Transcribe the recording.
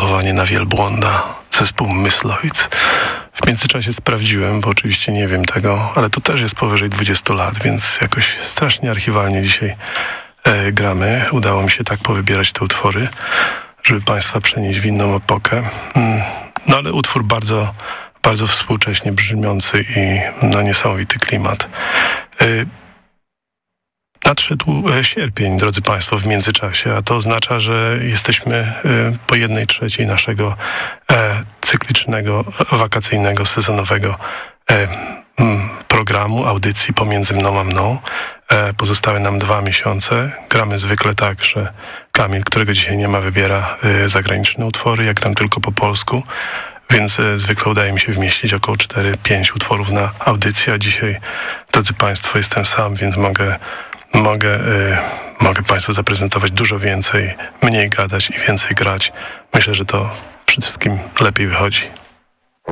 Polowanie na wielbłąda, zespół Myslowic. W międzyczasie sprawdziłem, bo oczywiście nie wiem tego, ale to też jest powyżej 20 lat, więc jakoś strasznie archiwalnie dzisiaj gramy. Udało mi się tak powybierać te utwory, żeby Państwa przenieść w inną epokę. No ale utwór bardzo, bardzo współcześnie brzmiący i niesamowity klimat. Nadszedł sierpień, drodzy Państwo, w międzyczasie, a to oznacza, że jesteśmy po 1/3 naszego cyklicznego, wakacyjnego, sezonowego programu, audycji Pomiędzy mną a mną. Pozostały nam 2 miesiące. Gramy zwykle tak, że Kamil, którego dzisiaj nie ma, wybiera zagraniczne utwory. Ja gram tylko po polsku, więc zwykle udaje mi się wmieścić około 4-5 utworów na audycję, a dzisiaj, drodzy Państwo, jestem sam, więc mogę Państwu zaprezentować dużo więcej, mniej gadać i więcej grać. Myślę, że to przede wszystkim lepiej wychodzi.